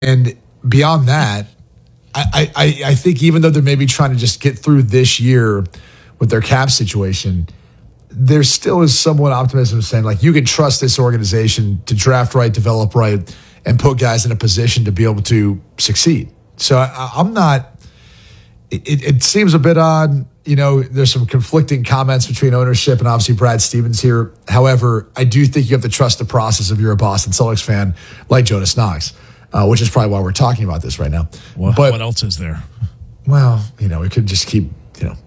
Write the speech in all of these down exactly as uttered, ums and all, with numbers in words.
And beyond that, I, I, I think even though they're maybe trying to just get through this year with their cap situation, there still is somewhat optimism saying, like, you can trust this organization to draft right, develop right, and put guys in a position to be able to succeed. So I, I'm not it, – it seems a bit odd. You know, there's some conflicting comments between ownership and obviously Brad Stevens here. However, I do think you have to trust the process if you're a Boston Celtics fan like Jonas Knox. Uh, which is probably why we're talking about this right now. Well, but, what else is there? Well, you know, we could just keep, you know.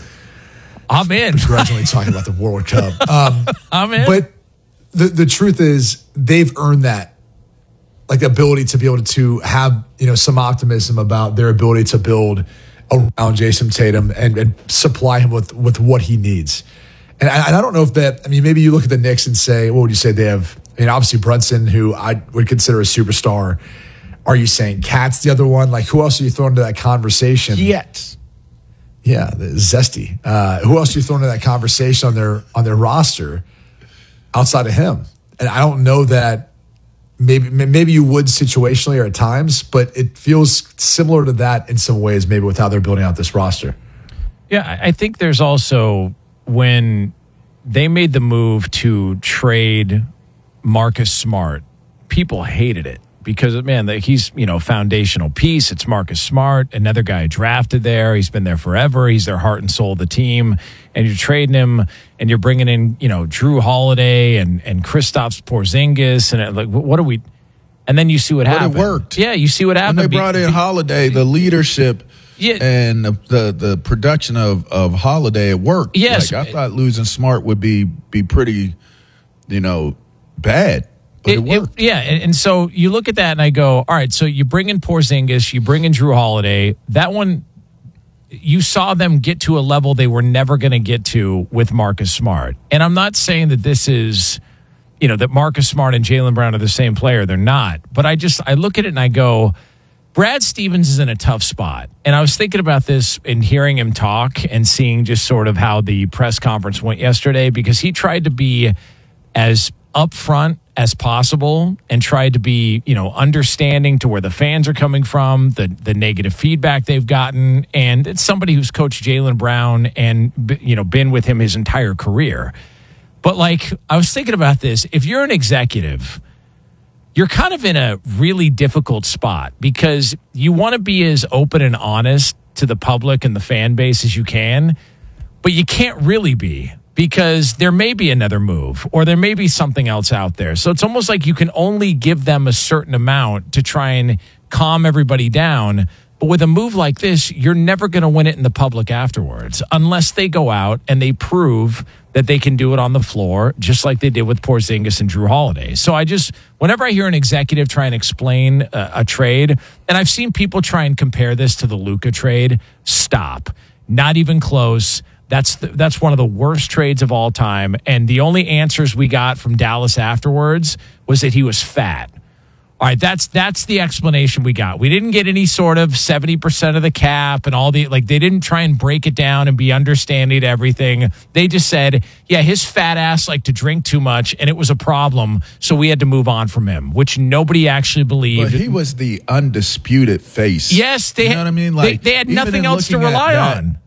I'm in. Begrudgingly talking about the World Cup. Um, I'm in. But the, the truth is they've earned that, like the ability to be able to have, you know, some optimism about their ability to build around Jason Tatum and, and supply him with, with what he needs. And I, and I don't know if that, I mean, maybe you look at the Knicks and say, what would you say they have? I mean, obviously Brunson, who I would consider a superstar. Are you saying Cat's the other one? Like, who else are you throwing into that conversation? Yet. Yeah, the Zesty. Uh, who else are you throwing into that conversation on their on their roster outside of him? And I don't know that maybe maybe you would situationally or at times, but it feels similar to that in some ways, maybe with how they're building out this roster. Yeah, I think there's also when they made the move to trade Marcus Smart, people hated it because, man, he's, you know, foundational piece. It's Marcus Smart, another guy drafted there. He's been there forever. He's their heart and soul of the team. And you're trading him and you're bringing in, you know, Drew Holiday and, and Kristaps Porzingis. And like, what are we? And then you see what but happened. It worked. Yeah, you see what happened. When they brought in Holiday, the leadership yeah. and the, the the production of, of Holiday, it worked. Yes. Like, I thought losing Smart would be be pretty, you know, bad, but it, it worked. It, yeah, and, and so you look at that and I go, all right, so you bring in Porzingis, you bring in Drew Holiday. That one, you saw them get to a level they were never going to get to with Marcus Smart. And I'm not saying that this is, you know, that Marcus Smart and Jaylen Brown are the same player. They're not. But I just, I look at it and I go, Brad Stevens is in a tough spot. And I was thinking about this and hearing him talk and seeing just sort of how the press conference went yesterday, because he tried to be as upfront as possible and tried to be, you know, understanding to where the fans are coming from, the the negative feedback they've gotten. And it's somebody who's coached Jaylen Brown and, you know, been with him his entire career. But like, I was thinking about this. If you're an executive, you're kind of in a really difficult spot because you want to be as open and honest to the public and the fan base as you can, but you can't really be, because there may be another move or there may be something else out there. So it's almost like you can only give them a certain amount to try and calm everybody down. But with a move like this, you're never going to win it in the public afterwards unless they go out and they prove that they can do it on the floor, just like they did with Porzingis and Drew Holiday. So I just, whenever I hear an executive try and explain a, a trade, and I've seen people try and compare this to the Luka trade, stop. Not even close. That's the, that's one of the worst trades of all time. And the only answers we got from Dallas afterwards was that he was fat. All right, that's that's the explanation we got. We didn't get any sort of seventy percent of the cap and all the, like, they didn't try and break it down and be understanding to everything. They just said, yeah, his fat ass liked to drink too much and it was a problem, so we had to move on from him, which nobody actually believed. But he was the undisputed face. Yes, they, you know what I mean? Like, they, they had nothing else to rely that, on.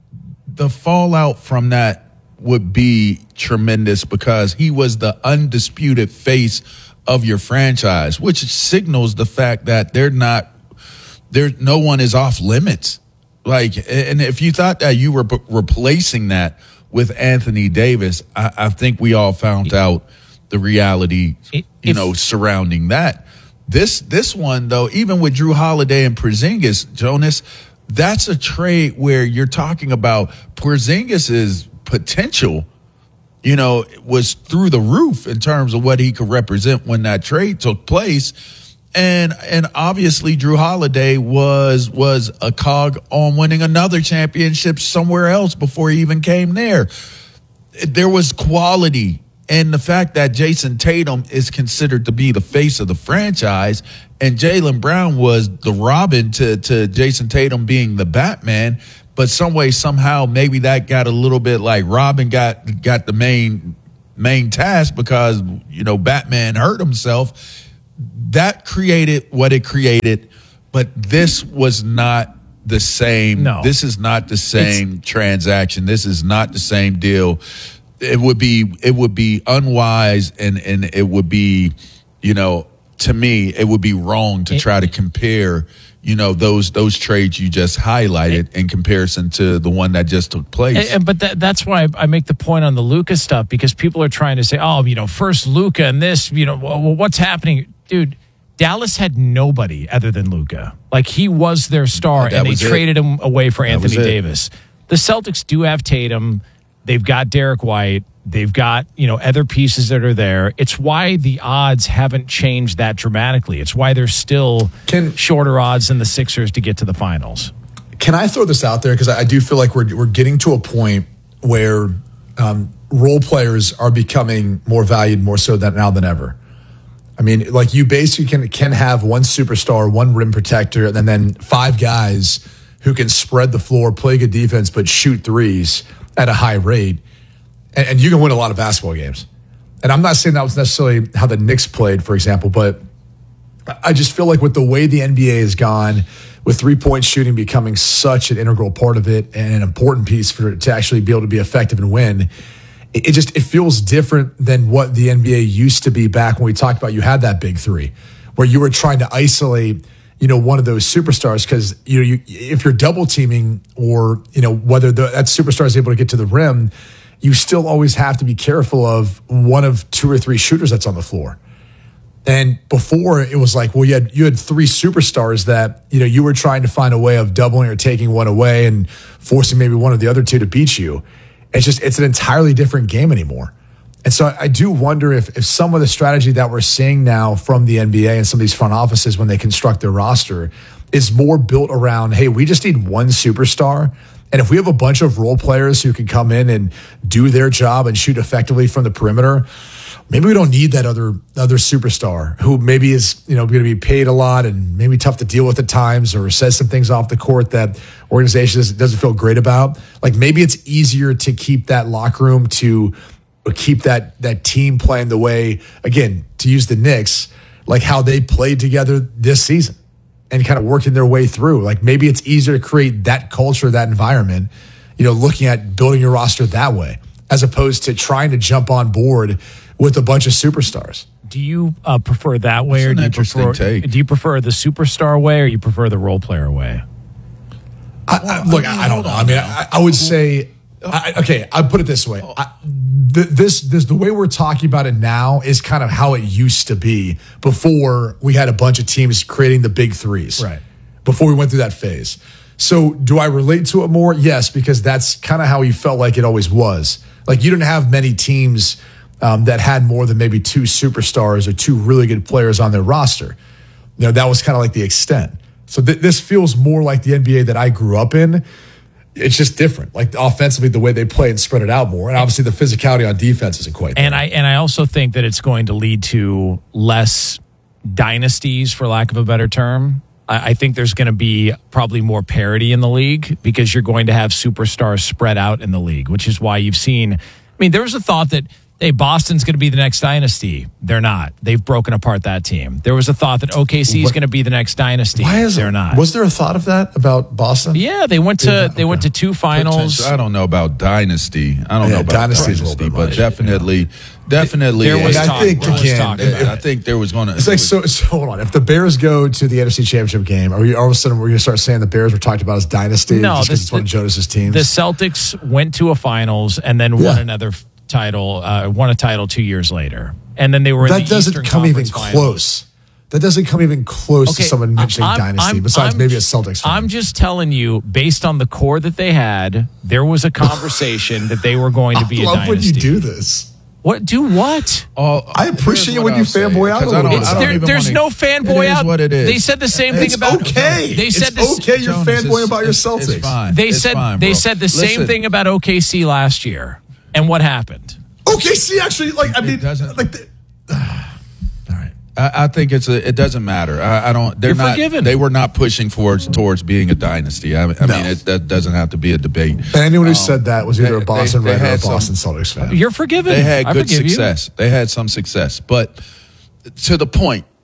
The fallout from that would be tremendous because he was the undisputed face of your franchise, which signals the fact that they're not, there, no one is off limits. Like, and if you thought that you were b- replacing that with Anthony Davis, I, I think we all found out the reality, if, you know, surrounding that. This, this one though, even with Drew Holiday and Porzingis, Jonas, that's a trade where you're talking about Porzingis's potential, you know, was through the roof in terms of what he could represent when that trade took place. And and obviously Drew Holiday was was a cog on winning another championship somewhere else before he even came there. There was quality. And the fact that Jason Tatum is considered to be the face of the franchise and Jaylen Brown was the Robin to, to Jason Tatum being the Batman, but some way, somehow, maybe that got a little bit like Robin got got the main main task because, you know, Batman hurt himself. that created what it created, but this was not the same. No. This is not the same it's, transaction. This is not the same deal. It would be it would be unwise and and it would be, you know, to me, it would be wrong to try to compare, you know, those those trades you just highlighted in comparison to the one that just took place. And, and, but that, that's why I make the point on the Luka stuff, because people are trying to say, oh, you know, first Luka and this, you know, well, what's happening? Dude, Dallas had nobody other than Luka. Like, he was their star, That and they was it. traded him away for That Anthony was it. Davis. The Celtics do have Tatum. They've got Derek White. They've got, you know, other pieces that are there. It's why the odds haven't changed that dramatically. It's why they're still Can- shorter odds than the Sixers to get to the finals. Can I throw this out there? Because I I do feel like we're we're getting to a point where um, role players are becoming more valued more so than now than ever. I mean, like, you basically can can have one superstar, one rim protector, and then five guys who can spread the floor, play good defense, but shoot threes at a high rate, and, and you can win a lot of basketball games. And I'm not saying that was necessarily how the Knicks played, for example, but I just feel like with the way the N B A has gone, with three-point shooting becoming such an integral part of it and an important piece for to actually be able to be effective and win, it, it just it feels different than what the N B A used to be back when we talked about you had that big three, where you were trying to isolate, you know, one of those superstars, because, you know, you, if you're double teaming, or, you know, whether the, that superstar is able to get to the rim, you still always have to be careful of one of two or three shooters that's on the floor. And before, it was like, well, you had you had three superstars that, you know, you were trying to find a way of doubling or taking one away and forcing maybe one of the other two to beat you. It's just, it's an entirely different game anymore. And so I do wonder if if some of the strategy that we're seeing now from the N B A and some of these front offices when they construct their roster is more built around, hey, we just need one superstar. And if we have a bunch of role players who can come in and do their job and shoot effectively from the perimeter, maybe we don't need that other other superstar who maybe is, you know, going to be paid a lot and maybe tough to deal with at times, or says some things off the court that organization doesn't, doesn't feel great about. Like, maybe it's easier to keep that locker room, to keep that that team playing the way, again, to use the Knicks, like how they played together this season and kind of working their way through. Like, maybe it's easier to create that culture, that environment, you know, looking at building your roster that way, as opposed to trying to jump on board with a bunch of superstars. Do you uh, prefer that way, That's or an do you interesting prefer take. do you prefer the superstar way, or you prefer the role player way? I, I, look, I, I don't know. I mean, I, I would say, I, okay, I'd put it this way. I, th- this, this, the way we're talking about it now is kind of how it used to be before we had a bunch of teams creating the big threes. Right. Before we went through that phase. So do I relate to it more? Yes, because that's kind of how you felt like it always was. Like, you didn't have many teams um, that had more than maybe two superstars or two really good players on their roster. You know, that was kind of like the extent. So th- this feels more like the N B A that I grew up in. It's just different. Like, offensively, the way they play and spread it out more. And obviously the physicality on defense isn't quite there. And I and I also think that it's going to lead to less dynasties, for lack of a better term. I, I think there's going to be probably more parity in the league, because you're going to have superstars spread out in the league, which is why you've seen. I mean, there was a thought that, hey, Boston's going to be the next dynasty. They're not. They've broken apart that team. There was a thought that O K C is going to be the next dynasty. Why is They're it, not. Was there a thought of that about Boston? Yeah, they went to Yeah, they went to okay. two finals. I don't know about dynasty. I don't Yeah, know about dynasty's a little dynasty, bit but much, definitely, definitely. There was I talk, think, there was again, talk it- about it- I think there was going to. It's like, so, so hold on. If the Bears go to the N F C Championship game, are you all of a sudden we're going to start saying the Bears were talked about as dynasty No, just because this- it's one of Jonas's teams? The Celtics went to a finals and then won Yeah. another f- title, uh, won a title two years later, and then they were in that the doesn't Eastern come even Conference Finals. close. That doesn't come even close to someone mentioning I'm- dynasty, I'm- besides I'm- maybe a Celtics fan. I'm just telling you, based on the core that they had, there was a conversation that they were going to be I a love dynasty. when you do this. What? Do what? Oh, I appreciate here's when what you I'll say, fanboy out a 'cause I little don't- bit. I It's, don't there, even there's wanna- no fanboy It is out. what it is. They said the same It's thing about. okay. They said it's this, okay. You're Jonas, fanboying it's- about your it's- Celtics. It's fine. They It's said fine, they bro. said the same Listen, thing about O K C last year, and what happened? Okay, see, actually, like, I mean, doesn't- like, the, all right. I, I think it's a. It doesn't matter. I, I don't. They're You're not. forgiven. They were not pushing towards towards being a dynasty. I, I No. mean, it, that doesn't have to be a debate. And anyone who said that was either they- a Boston they- they Red or a had some- Boston Celtics fan. You're forgiven. They had I good forgive you. success. They had some success, but to the point,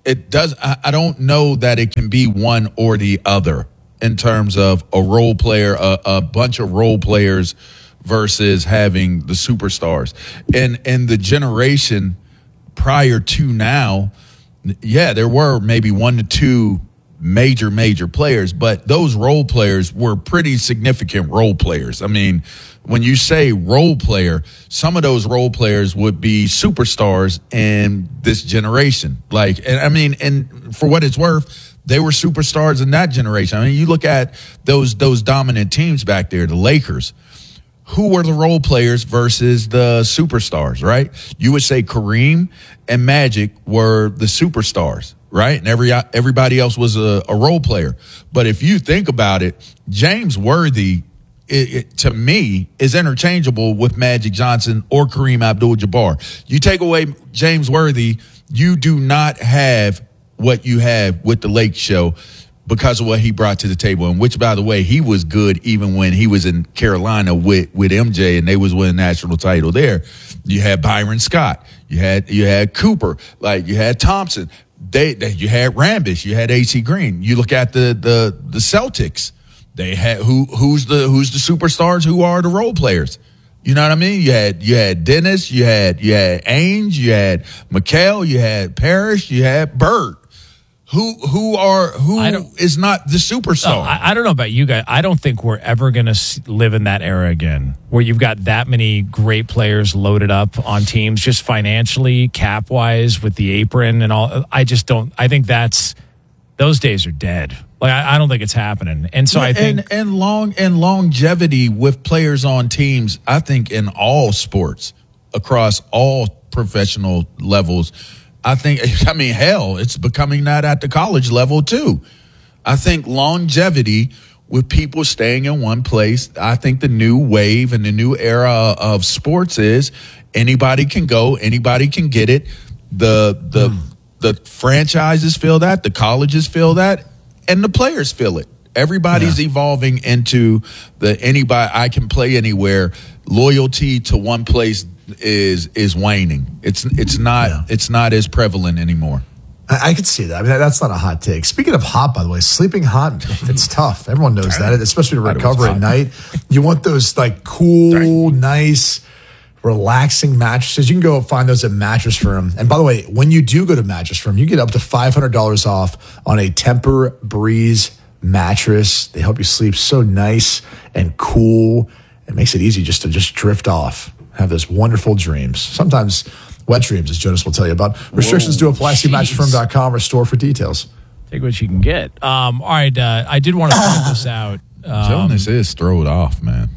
it does. I, I don't know that it can be one or the other in terms of a role player, a, a bunch of role players versus having the superstars. And and the generation prior to now, yeah, there were maybe one to two major, major players, but those role players were pretty significant role players. I mean, when you say role player, some of those role players would be superstars in this generation. Like, and I mean, and for what it's worth, they were superstars in that generation. I mean, you look at those those dominant teams back there, the Lakers. Who were the role players versus the superstars, right? You would say Kareem and Magic were the superstars, right? And every everybody else was a, a role player. But if you think about it, James Worthy, it, it, to me, is interchangeable with Magic Johnson or Kareem Abdul-Jabbar. You take away James Worthy, you do not have what you have with the Lake Show because of what he brought to the table, and which, by the way, he was good even when he was in Carolina with, with M J and they was winning national title there. You had Byron Scott, you had you had Cooper, like you had Thompson, they, they you had Rambish, you had A C Green. You look at the the the Celtics, they had who who's the who's the superstars, who are the role players. You know what I mean? You had you had Dennis, you had you had Ainge, you had McHale, you had Parrish, you had Bird. Who who are who is not the superstar? Oh, I, I don't know about you guys. I don't think we're ever going to live in that era again, where you've got that many great players loaded up on teams, just financially, cap wise, with the apron and all. I just don't. I think that's those days are dead. Like I, I don't think it's happening. And so yeah, I think and, and long and longevity with players on teams. I think in all sports, across all professional levels. I think, I mean, hell, it's becoming that at the college level, too. I think longevity with people staying in one place, I think the new wave and the new era of sports is anybody can go, anybody can get it. The the mm. the franchises feel that, the colleges feel that, and the players feel it. Everybody's yeah. evolving into the anybody, I can play anywhere. Loyalty to one place is is waning. It's it's not yeah. it's not as prevalent anymore. I, I could see that. I mean, that's not a hot take. Speaking of hot, by the way, sleeping hot, it's tough. Everyone knows that, especially to recover at night. You want those like cool, nice, relaxing mattresses. You can go find those at Mattress Firm. And by the way, when you do go to Mattress Firm, you get up to five hundred dollars off on a Temper Breeze mattress. They help you sleep so nice and cool. It makes it easy just to just drift off, have those wonderful dreams. Sometimes wet dreams, as Jonas will tell you about. Restrictions Whoa, do apply. See mattress firm dot com or store for details. Take what you can get. Um, all right, uh, I did want to point this out. Um, Jonas is throwed off, man.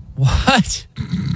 What?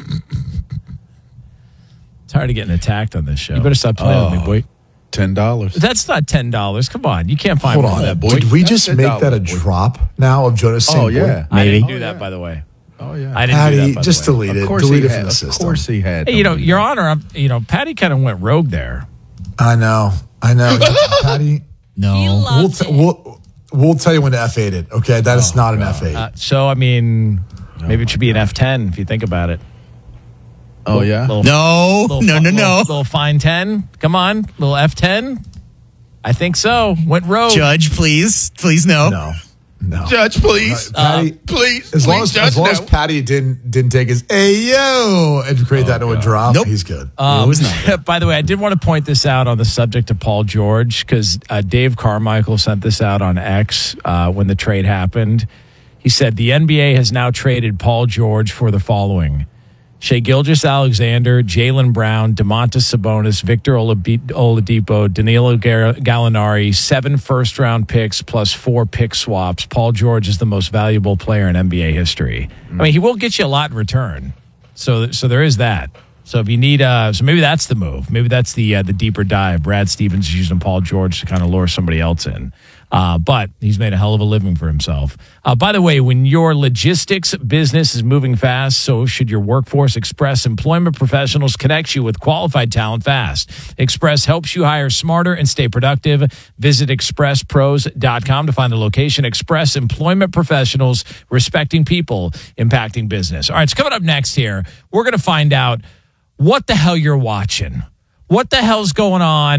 Tired of getting attacked on this show. You better stop playing oh, with me, boy. Ten dollars. That's not ten dollars. Come on, you can't find. Hold on, that boy. Did we That's just make that a boy. drop now of Jonas saying? Oh yeah, boy? I didn't do oh, that, yeah. by the way. Oh yeah, I didn't Patty, do that. By just the way. delete it. Of course delete he it had, from the of system. Of course he had. Hey, you know, Your Honor, I'm, you know, Patty kind of went rogue there. I know, I know, Patty. No, we'll, t- we'll we'll tell you when to F eight it. Okay, that oh, is not God. an F eight. Uh, so I mean, maybe it should be an F ten if you think about it. Oh yeah. Little, no, little, no, no, little, no. Little fine ten. Come on, little F ten. I think so. Went rogue. Judge, please, please, no, no, no. Judge, please, uh, Patty, uh, please. As please, long as Judge, as long no. as Patty didn't didn't take his ayo and create oh, that into a drop, nope. he's good. Um, it was not. By the way, I did want to point this out on the subject of Paul George because uh, Dave Carmichael sent this out on X uh, when the trade happened. He said the N B A has now traded Paul George for the following: Shai Gilgeous-Alexander, Jaylen Brown, Domantas Sabonis, Victor Oladipo, Danilo Gallinari, seven first-round picks plus four pick swaps. Paul George is the most valuable player in N B A history. Mm. I mean, he will get you a lot in return. So, so there is that. So if you need, uh, so maybe that's the move. Maybe that's the uh, the deeper dive. Brad Stevens is using Paul George to kind of lure somebody else in. Uh, but he's made a hell of a living for himself. Uh, by the way, when your logistics business is moving fast, so should your Workforce Express. Employment Professionals connects you with qualified talent fast. Express helps you hire smarter and stay productive. Visit express pros dot com to find the location. Express Employment Professionals, respecting people, impacting business. All right, so coming up next here, we're going to find out what the hell you're watching. What the hell's going on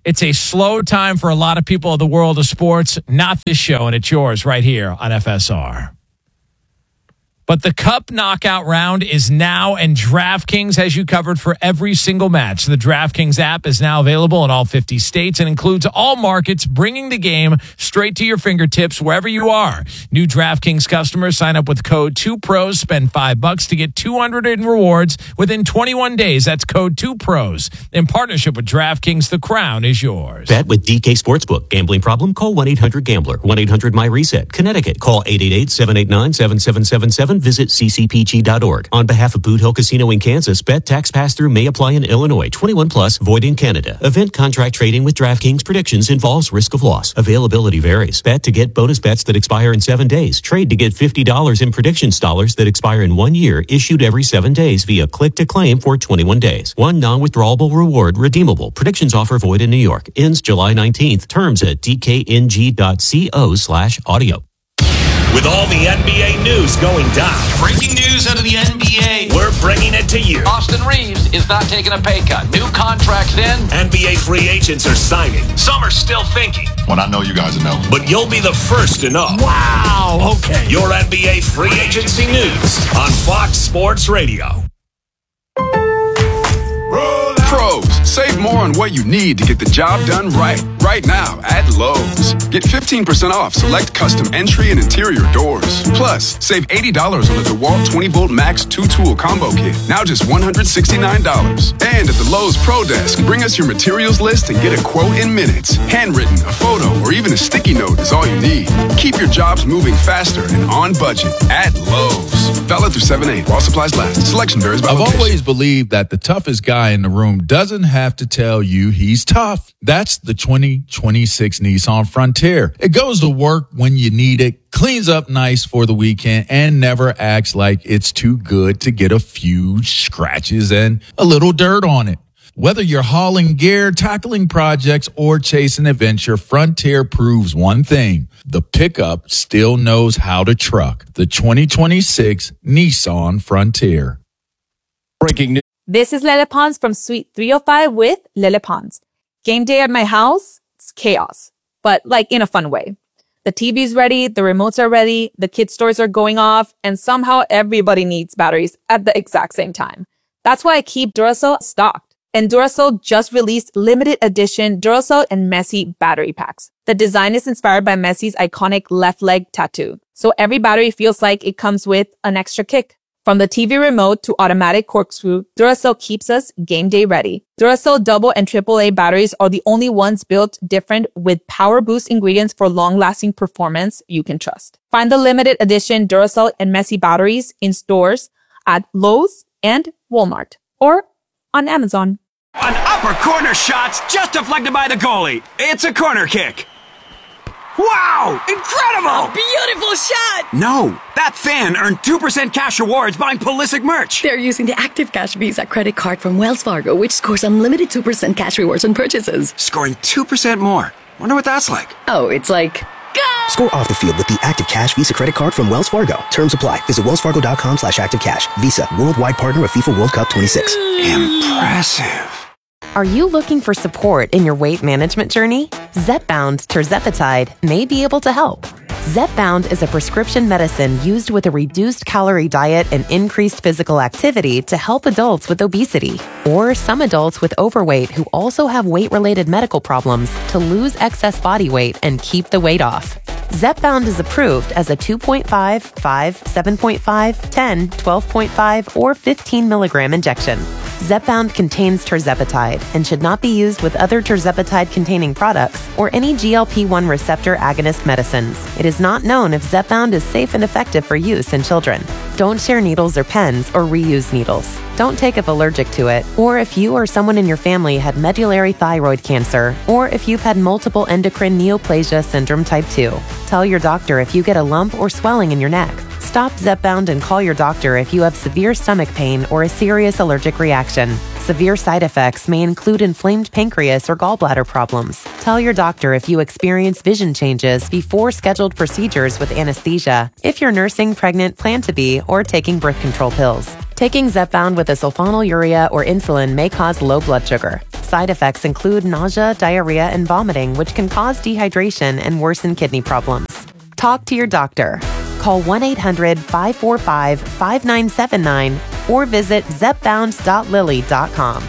It's a slow time for a lot of people of the world of sports. Not this show, and it's yours right here on F S R. But the Cup knockout round is now, and DraftKings has you covered for every single match. The DraftKings app is now available in all fifty states and includes all markets, bringing the game straight to your fingertips wherever you are. New DraftKings customers sign up with code two pros, spend five bucks to get two hundred in rewards within twenty-one days. That's code two pros. In partnership with DraftKings, the crown is yours. Bet with D K Sportsbook. Gambling problem? Call one eight hundred gambler. one eight hundred my reset. Connecticut. Call eight eight eight, seven eight nine, seven seven seven seven. Visit c c p g dot org. On behalf of Boot Hill Casino in Kansas, bet tax pass-through may apply in Illinois. twenty-one plus, void in Canada. Event contract trading with DraftKings predictions involves risk of loss. Availability varies. Bet to get bonus bets that expire in seven days. Trade to get fifty dollars in predictions dollars that expire in one year, issued every seven days via click to claim for twenty-one days. One non-withdrawable reward redeemable. Predictions offer void in New York. Ends July nineteenth. Terms at d k n g dot co slash audio. With all the N B A news going down. Breaking news out of the N B A. We're bringing it to you. Austin Reeves is not taking a pay cut. New contracts in. N B A free agents are signing. Some are still thinking. When I know, you guys will know. But you'll be the first to know. Wow, okay. Your N B A free agency news on Fox Sports Radio. Pros, save more on what you need to get the job done right. Right now at Lowe's. Get fifteen percent off select custom entry and interior doors. Plus, save eighty dollars on the DeWalt twenty volt Max two-tool combo kit. Now just one hundred sixty-nine dollars. And at the Lowe's Pro Desk, bring us your materials list and get a quote in minutes. Handwritten, a photo, or even a sticky note is all you need. Keep your jobs moving faster and on budget at Lowe's. Valid through seven eight while supplies last. Selection varies by I've location. always believed that the toughest guy in the room doesn't have to tell you he's tough. That's the twenty twenty-six Nissan Frontier. It goes to work when you need it, cleans up nice for the weekend, and never acts like it's too good to get a few scratches and a little dirt on it. Whether you're hauling gear, tackling projects, or chasing adventure, Frontier proves one thing. The pickup still knows how to truck. The twenty twenty-six Nissan Frontier. Breaking news. This is Lele Pons from Suite three oh five with Lele Pons. Game day at my house, it's chaos, but like in a fun way. The T V's ready, the remotes are ready, the kids' stores are going off, and somehow everybody needs batteries at the exact same time. That's why I keep Duracell stocked. And Duracell just released limited edition Duracell and Messi battery packs. The design is inspired by Messi's iconic left leg tattoo. So every battery feels like it comes with an extra kick. From the T V remote to automatic corkscrew, Duracell keeps us game day ready. Duracell double and triple A batteries are the only ones built different with power boost ingredients for long-lasting performance you can trust. Find the limited edition Duracell and Messi batteries in stores at Lowe's and Walmart or on Amazon. An upper corner shot's just deflected by the goalie. It's a corner kick. Wow! Incredible! A beautiful shot! No, that fan earned two percent cash rewards buying Pulisic merch. They're using the Active Cash Visa credit card from Wells Fargo, which scores unlimited two percent cash rewards on purchases. Scoring two percent more. Wonder what that's like. Oh, it's like... Go! Score off the field with the Active Cash Visa credit card from Wells Fargo. Terms apply. Visit wellsfargo.com slash activecash. Visa, worldwide partner of FIFA World Cup twenty-six. Impressive. Are you looking for support in your weight management journey? Zepbound tirzepatide may be able to help. Zepbound is a prescription medicine used with a reduced calorie diet and increased physical activity to help adults with obesity or some adults with overweight who also have weight-related medical problems to lose excess body weight and keep the weight off. Zepbound is approved as a two point five, five, seven point five, ten, twelve point five, or fifteen milligram injection. Zepbound contains tirzepatide and should not be used with other tirzepatide-containing products or any G L P one receptor agonist medicines. It is not known if Zepbound is safe and effective for use in children. Don't share needles or pens or reuse needles. Don't take if allergic to it, or if you or someone in your family had medullary thyroid cancer, or if you've had multiple endocrine neoplasia syndrome type two. Tell your doctor if you get a lump or swelling in your neck. Stop Zepbound and call your doctor if you have severe stomach pain or a serious allergic reaction. Severe side effects may include inflamed pancreas or gallbladder problems. Tell your doctor if you experience vision changes before scheduled procedures with anesthesia, if you're nursing, pregnant, plan to be, or taking birth control pills. Taking Zepbound with a sulfonylurea or insulin may cause low blood sugar. Side effects include nausea, diarrhea, and vomiting, which can cause dehydration and worsen kidney problems. Talk to your doctor. Call one eight hundred five four five five nine seven nine or visit zepbound dot lilly dot com.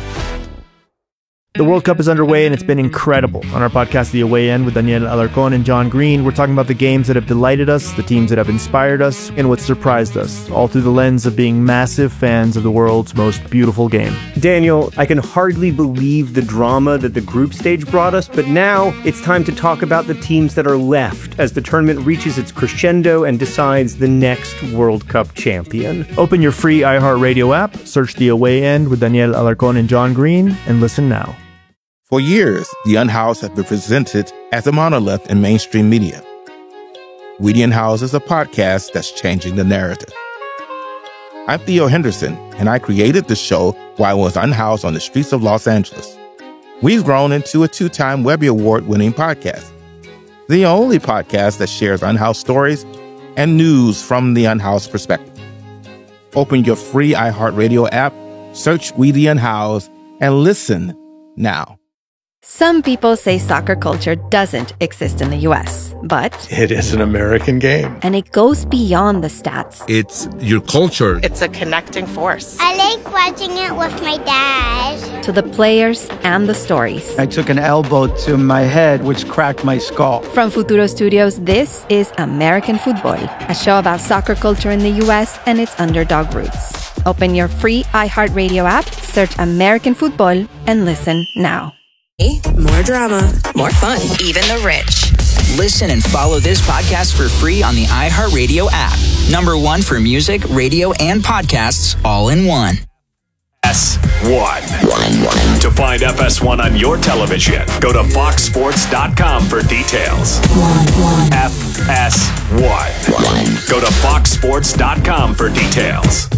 The World Cup is underway and it's been incredible. On our podcast, The Away End, with Daniel Alarcón and John Green, we're talking about the games that have delighted us, the teams that have inspired us, and what surprised us, all through the lens of being massive fans of the world's most beautiful game. Daniel, I can hardly believe the drama that the group stage brought us, but now it's time to talk about the teams that are left as the tournament reaches its crescendo and decides the next World Cup champion. Open your free iHeartRadio app, search The Away End with Daniel Alarcón and John Green, and listen now. For years, The Unhoused have been presented as a monolith in mainstream media. We The Unhoused is a podcast that's changing the narrative. I'm Theo Henderson, and I created the show while I was unhoused on the streets of Los Angeles. We've grown into a two-time Webby Award-winning podcast, the only podcast that shares unhoused stories and news from the unhoused perspective. Open your free iHeartRadio app, search We The Unhoused, and listen now. Some people say soccer culture doesn't exist in the U S, but it is an American game. And it goes beyond the stats. It's your culture. It's a connecting force. I like watching it with my dad. To the players and the stories. I took an elbow to my head, which cracked my skull. From Futuro Studios, this is American Football, a show about soccer culture in the U S and its underdog roots. Open your free iHeartRadio app, search American Football, and listen now. More drama, more fun, even the rich. Listen and follow this podcast for free on the iHeartRadio app. Number one for music, radio, and podcasts all in one. F S one. To find F S one on your television, go to fox sports dot com for details. F S one. Go to fox sports dot com for details.